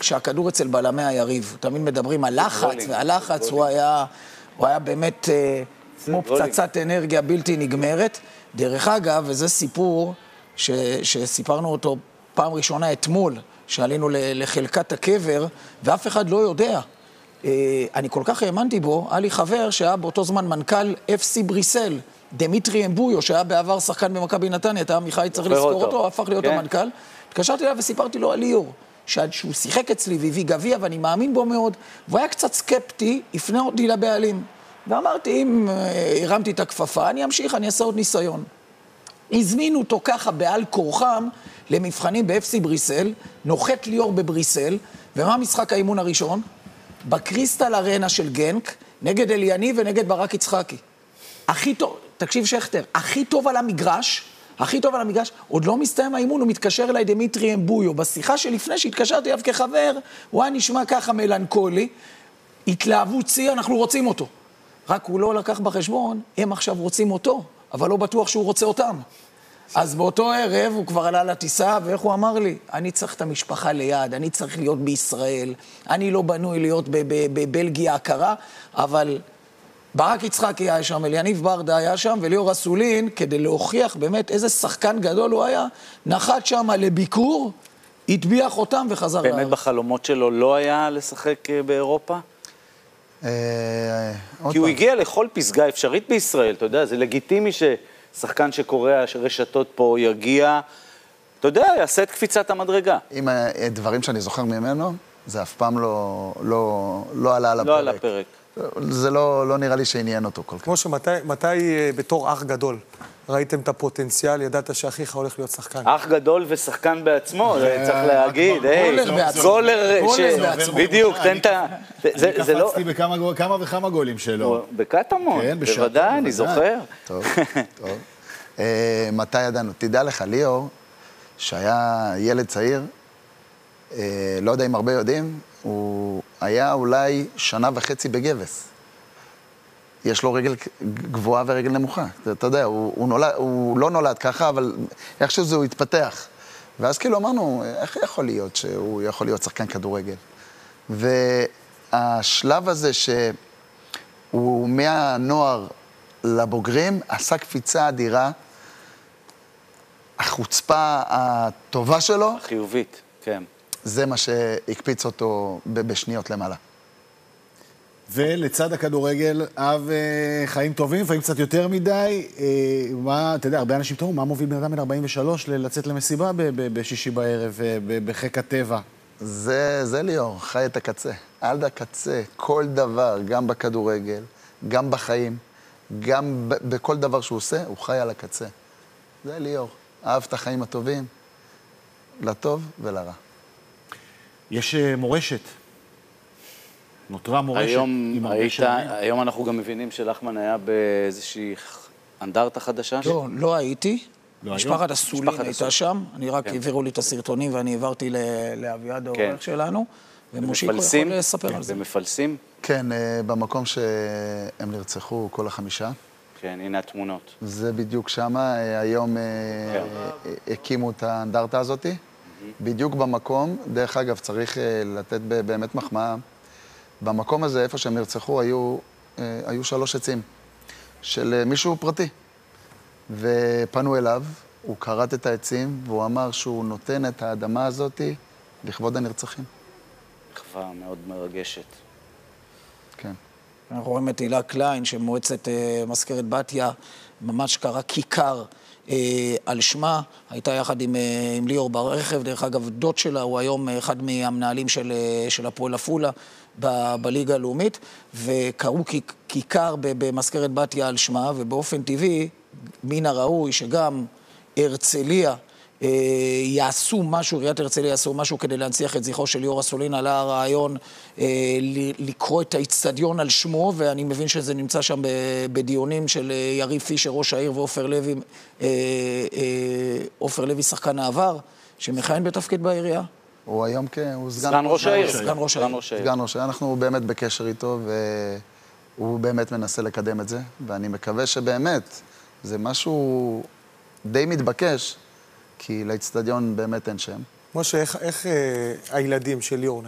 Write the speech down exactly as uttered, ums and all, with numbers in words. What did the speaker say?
כשהכדור אצל בלמי היריב. תמיד מדברים על לחץ, והלחץ הוא היה, הוא היה באמת כמו פצצת אנרגיה בלתי נגמרת. דרך אגב, וזה סיפור ש, שסיפרנו אותו פעם ראשונה אתמול, שעלינו לחלקת הקבר, ואף אחד לא יודע. אני כל כך האמנתי בו, היה לי חבר שהיה באותו זמן מנכ"ל אף סי בריסל, דמיטרי אמבויו, שהיה בעבר שחקן במכבי נתניה, אתה מיכאי צריך לזכור אותו, הפך להיות המנכ"ל. התקשרתי אליו וסיפרתי לו על ליאור, שהוא שיחק אצלי והביא גביע, ואני מאמין בו מאוד, והוא היה קצת סקפטי, הפנה אותי לבעלים. ואמרתי, אם הרמתי את הכפפה, אני אמשיך, אני אעשה עוד ניסיון. הזמינו אותו ככה בעל כורחם למבחנים ב-אף סי בריסל, נוחת ליאור בבריסל, ומה משחק האימון הראשון? בקריסטל ארנה של גנק, נגד אליאני ונגד ברק יצחקי. הכי טוב, תקשיב שכתר, הכי טוב על המגרש, הכי טוב על המגרש, עוד לא מסתיים האימון, הוא מתקשר אליי דמיטרי אמבויו. בשיחה שלפני שהתקשרתי אליו כחבר, הוא היה נשמע ככה מלנכולי, התלהבות צי, אנחנו רוצים אותו. רק הוא לא לקח בחשבון, הם עכשיו רוצים אותו, אבל לא בטוח שהוא רוצה אותם. אז באותו ערב הוא כבר עלה לטיסה, ואיך הוא אמר לי? אני צריך את המשפחה ליד, אני צריך להיות בישראל, אני לא בנוי להיות בבלגיה הקרה, אבל ברק יצחקי היה שם, אליניב ברדה היה שם, וליאור אסולין, כדי להוכיח באמת איזה שחקן גדול הוא היה, נחת שם לביקור, התביח אותם וחזר לארץ. באמת בחלומות שלו לא היה לשחק באירופה? כי הוא הגיע לכל פסגה אפשרית בישראל, אתה יודע, זה לגיטימי ששחקן שקורא רשתות פה יגיע, אתה יודע, יעשה את קפיצת המדרגה. עם הדברים שאני זוכר ממנו, זה אף פעם לא, לא, לא עלה על הפרק. לא על הפרק. זה לא, לא נראה לי שעניין אותו כל כך. כמו שמתי, מתי בתור אח גדול ראיתם את הפוטנציאל, ידעת שאחיך הולך להיות שחקן? אח גדול ושחקן בעצמו, צריך להגיד, גולר בעצמו. גולר בעצמו. בדיוק, תן את ה... אני קפצתי בכמה וכמה גולים שלו. בקטמון, בוודאי, אני זוכר. טוב, טוב. מתי ידענו? תדע לך, ליאור, שהיה ילד צעיר, לא יודע אם הרבה יודעים, הוא היה אולי שנה וחצי בגבס. יש לו רגל גבוהה ורגל נמוכה. אתה יודע, הוא, הוא, נולד, הוא לא נולד ככה, אבל איכשהו זה הוא התפתח. ואז כאילו אמרנו, איך יכול להיות שהוא יכול להיות שחקן כדורגל? והשלב הזה שהוא מהנוער לבוגרים, עשה קפיצה אדירה, החוצפה הטובה שלו, חיובית, כן. זה מה שהקפיץ אותו בשניות למעלה. ולצד הכדורגל, אהב חיים טובים, לפעמים קצת יותר מדי. מה, אתה יודע, הרבה אנשים טובים, מה מוביל בן אדם בן ארבעים ושלוש לצאת למסיבה בשישי בערב, בחיק הטבע? זה, זה ליאור, חי את הקצה. עד הקצה, כל דבר, גם בכדורגל, גם בחיים, גם בכל דבר שהוא עושה, הוא חי על הקצה. זה ליאור. אהב את החיים הטובים, לטוב ולרע. יש מורשת. נותרה מורשת עם הרבה שנים. היום אנחנו גם מבינים שלחמן היה באיזושהי אנדרטה חדשה. לא, לא הייתי. משפחת אסולין הייתה שם. אני רק העבירו לי את הסרטונים ואני העברתי לאביעד העורך שלנו. ומושיקו יכול לספר על זה. במפלסים? כן, במקום שהם נרצחו כל החמישה. כן, הנה התמונות. זה בדיוק שמה. היום הקימו את האנדרטה הזאת. בדיוק במקום, דרך אגב, צריך לתת באמת מחמאה. במקום הזה, איפה שהם נרצחו, היו, היו שלוש עצים של מישהו פרטי. ופנו אליו, הוא קראת את העצים, והוא אמר שהוא נותן את האדמה הזאת לכבוד הנרצחים. מחווה מאוד מרגשת. כן. אנחנו רואים את הילה קליין, שמועצת מזכרת בתיה, ממש קרא כיכר על שמה, הייתה יחד עם, עם ליאור ברכב, דרך אגב, דוד שלה הוא היום אחד מהמנהלים של, של הפועל עפולה ב, בליגה הלאומית, וקראו כיכר במזכרת בתיה על שמה, ובאופן טבעי, מן הראוי שגם הרצליה אה, יעשו משהו, עיריית הרצליה יעשו משהו כדי להנציח את זכרו של ליאור אסולין, עלה הרעיון אה, לקרוא את האצטדיון על שמו, ואני מבין שזה נמצא שם בדיונים של יריב פישר, ראש העיר, ועופר לוי, אה, אה, עופר לוי שחקן העבר, שמכהן בתפקיד בעירייה. הוא היום כן, הוא סגן, סגן ראש העיר. סגן ראש העיר. סגן ראש העיר. אנחנו באמת בקשר איתו, והוא באמת מנסה לקדם את זה, ואני מקווה שבאמת זה משהו די מתבקש, כי לאצטדיון באמת אין שם. משה, איך, איך אה, הילדים של ליאור